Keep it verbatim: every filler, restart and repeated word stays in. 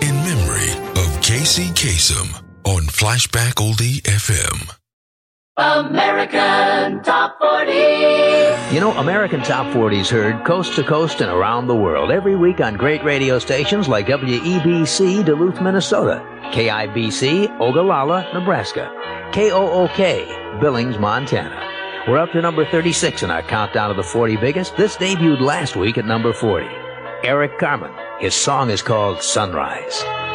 In memory of Casey Kasem on Flashback Oldie F M. American Top forty. You know, American Top forty is heard coast to coast and around the world every week on great radio stations like W E B C, Duluth, Minnesota, K I B C, Ogallala, Nebraska, K O O K, Billings, Montana. We're up to number thirty-six in our countdown of the forty biggest. This debuted last week at number forty. Eric Carmen. His song is called Sunrise.